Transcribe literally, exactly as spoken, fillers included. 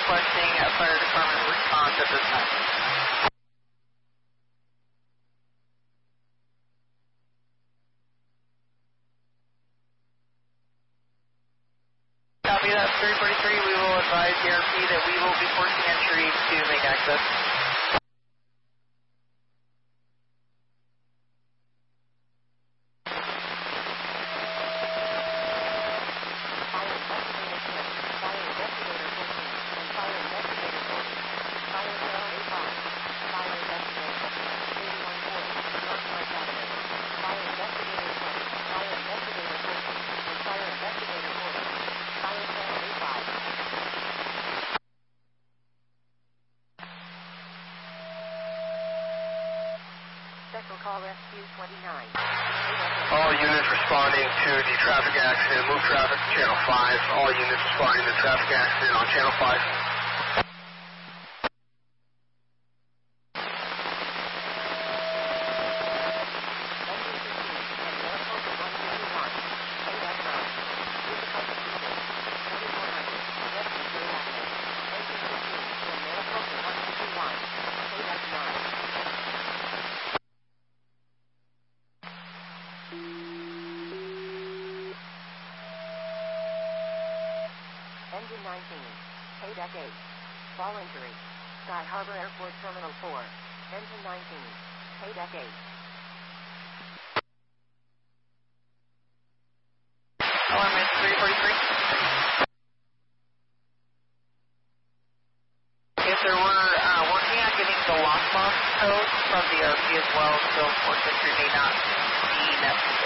requesting a fire department response at this time. Copy that, three forty-three. We will advise the R P that we will be forcing entry to make access. Call Rescue twenty-nine. All units responding to the traffic accident. Move traffic to Channel five. All units responding to the traffic accident on Channel five. Engine nineteen, Paydeck eight, fall injury, Sky Harbor Airport Terminal four, Engine nineteen, Paydeck eight. Alarm is three forty-three. If there were uh, working on getting the lockbox code from the R P as well, so of course entry may not be necessary.